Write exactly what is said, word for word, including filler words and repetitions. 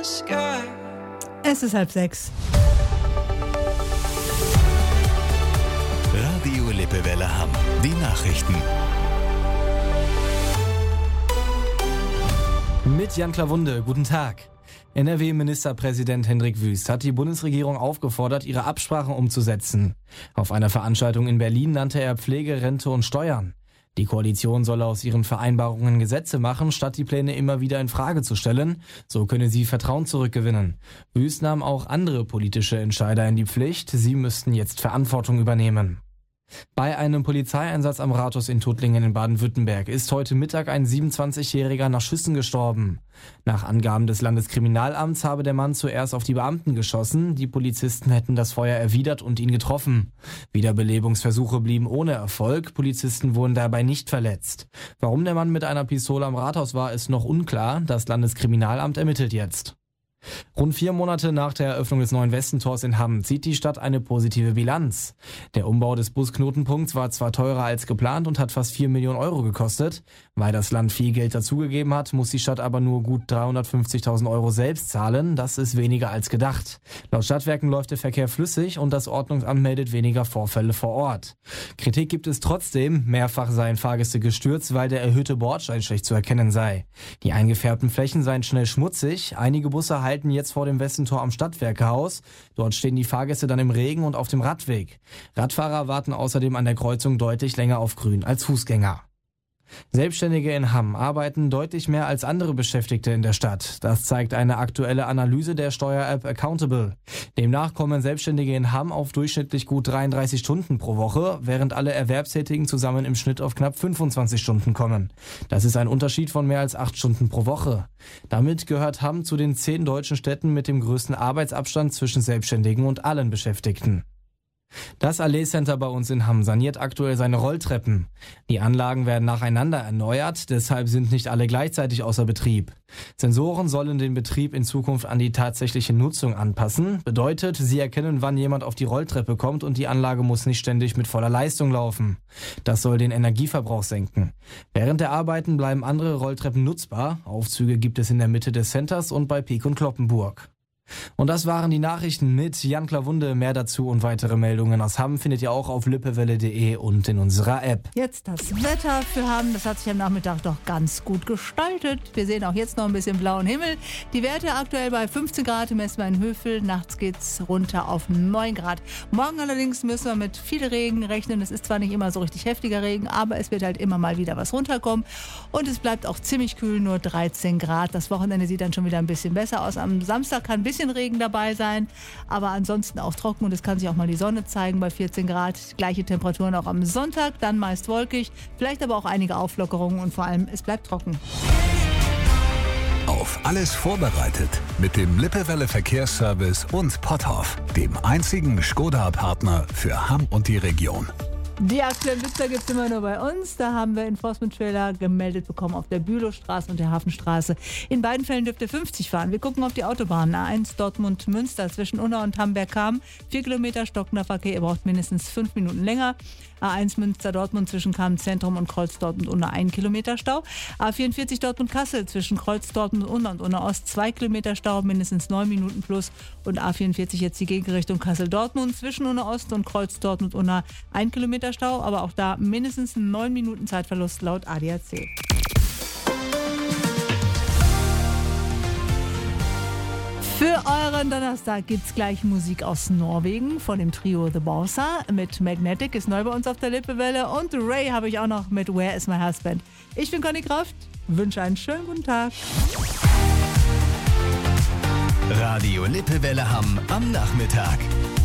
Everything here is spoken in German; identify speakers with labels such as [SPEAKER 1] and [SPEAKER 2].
[SPEAKER 1] sky.
[SPEAKER 2] Es ist halb sechs.
[SPEAKER 3] Radio Lippewelle Hamm. Die Nachrichten.
[SPEAKER 4] Mit Jan Klawunde, guten Tag. N R W-Ministerpräsident Hendrik Wüst hat die Bundesregierung aufgefordert, ihre Absprachen umzusetzen. Auf einer Veranstaltung in Berlin nannte er Pflege, Rente und Steuern. Die Koalition solle aus ihren Vereinbarungen Gesetze machen, statt die Pläne immer wieder in Frage zu stellen. So könne sie Vertrauen zurückgewinnen. Wüst nahm auch andere politische Entscheider in die Pflicht. Sie müssten jetzt Verantwortung übernehmen. Bei einem Polizeieinsatz am Rathaus in Tuttlingen in Baden-Württemberg ist heute Mittag ein siebenundzwanzigjähriger nach Schüssen gestorben. Nach Angaben des Landeskriminalamts habe der Mann zuerst auf die Beamten geschossen. Die Polizisten hätten das Feuer erwidert und ihn getroffen. Wiederbelebungsversuche blieben ohne Erfolg. Polizisten wurden dabei nicht verletzt. Warum der Mann mit einer Pistole am Rathaus war, ist noch unklar. Das Landeskriminalamt ermittelt jetzt. Rund vier Monate nach der Eröffnung des neuen Westentors in Hamm zieht die Stadt eine positive Bilanz. Der Umbau des Busknotenpunkts war zwar teurer als geplant und hat fast vier Millionen Euro gekostet. Weil das Land viel Geld dazugegeben hat, muss die Stadt aber nur gut dreihundertfünfzigtausend Euro selbst zahlen. Das ist weniger als gedacht. Laut Stadtwerken läuft der Verkehr flüssig und das Ordnungsamt meldet weniger Vorfälle vor Ort. Kritik gibt es trotzdem. Mehrfach seien Fahrgäste gestürzt, weil der erhöhte Bordstein schlecht zu erkennen sei. Die eingefärbten Flächen seien schnell schmutzig. Einige Busse halten jetzt vor dem Westentor am Stadtwerkehaus. Dort stehen die Fahrgäste dann im Regen und auf dem Radweg. Radfahrer warten außerdem an der Kreuzung deutlich länger auf Grün als Fußgänger. Selbstständige in Hamm arbeiten deutlich mehr als andere Beschäftigte in der Stadt. Das zeigt eine aktuelle Analyse der Steuer-App Accountable. Demnach kommen Selbstständige in Hamm auf durchschnittlich gut dreiunddreißig Stunden pro Woche, während alle Erwerbstätigen zusammen im Schnitt auf knapp fünfundzwanzig Stunden kommen. Das ist ein Unterschied von mehr als acht Stunden pro Woche. Damit gehört Hamm zu den zehn deutschen Städten mit dem größten Arbeitsabstand zwischen Selbstständigen und allen Beschäftigten. Das Allee Center bei uns in Hamm saniert aktuell seine Rolltreppen. Die Anlagen werden nacheinander erneuert, deshalb sind nicht alle gleichzeitig außer Betrieb. Sensoren sollen den Betrieb in Zukunft an die tatsächliche Nutzung anpassen. Bedeutet, sie erkennen, wann jemand auf die Rolltreppe kommt und die Anlage muss nicht ständig mit voller Leistung laufen. Das soll den Energieverbrauch senken. Während der Arbeiten bleiben andere Rolltreppen nutzbar. Aufzüge gibt es in der Mitte des Centers und bei Pieck und Cloppenburg. Und das waren die Nachrichten mit Jan Klawunde. Mehr dazu und weitere Meldungen aus Hamm findet ihr auch auf lippewelle punkt de und in unserer App.
[SPEAKER 2] Jetzt das Wetter für Hamm. Das hat sich am Nachmittag doch ganz gut gestaltet. Wir sehen auch jetzt noch ein bisschen blauen Himmel. Die Werte aktuell bei fünfzehn Grad im Messwein-Höfel. Nachts geht's runter auf neun Grad. Morgen allerdings müssen wir mit viel Regen rechnen. Es ist zwar nicht immer so richtig heftiger Regen, aber es wird halt immer mal wieder was runterkommen. Und es bleibt auch ziemlich kühl, nur dreizehn Grad. Das Wochenende sieht dann schon wieder ein bisschen besser aus. Am Samstag kann ein bisschen Regen dabei sein, aber ansonsten auch trocken und es kann sich auch mal die Sonne zeigen bei vierzehn Grad. Gleiche Temperaturen auch am Sonntag, dann meist wolkig, vielleicht aber auch einige Auflockerungen und vor allem es bleibt trocken.
[SPEAKER 3] Auf alles vorbereitet mit dem Lippewelle Verkehrsservice und Potthoff, dem einzigen Skoda-Partner für Hamm und die Region.
[SPEAKER 2] Die aktuellen Blitzer gibt es immer nur bei uns. Da haben wir Enforcement-Trailer gemeldet bekommen auf der Bülowstraße und der Hafenstraße. In beiden Fällen dürft ihr fünfzig fahren. Wir gucken auf die Autobahn. A eins Dortmund-Münster zwischen Unna und Hamberg-Kam. Vier Kilometer stockender Verkehr. Ihr braucht mindestens fünf Minuten länger. A eins Münster-Dortmund zwischen Kam-Zentrum und Kreuz-Dortmund-Unna ein Kilometer Stau. A vierundvierzig Dortmund-Kassel zwischen Kreuz-Dortmund-Unna und Unna-Ost zwei Kilometer Stau, mindestens neun Minuten plus. Und A vierundvierzig jetzt die Gegenrichtung Kassel-Dortmund zwischen Unna-Ost und Kreuz-Dortmund-Unna ein Kilometer Stau, aber auch da mindestens neun Minuten Zeitverlust laut A D A C. Für euren Donnerstag gibt's gleich Musik aus Norwegen von dem Trio The Bossa mit Magnetic, ist neu bei uns auf der Lippewelle, und Ray habe ich auch noch mit Where Is My Husband. Ich bin Conny Kraft, wünsche einen schönen guten Tag.
[SPEAKER 3] Radio Lippewelle Hamm am Nachmittag.